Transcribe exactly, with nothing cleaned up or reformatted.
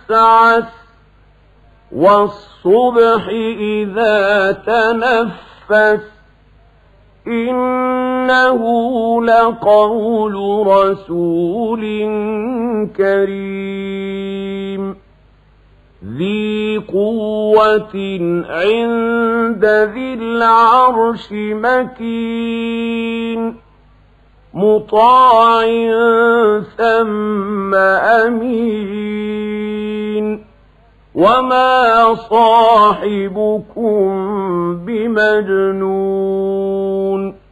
عسعس والصبح إذا تنفس إنه لقول رسول كريم ذي قوة عند ذي العرش مكين مطاع ثم أمين وما صاحبكم بمجنون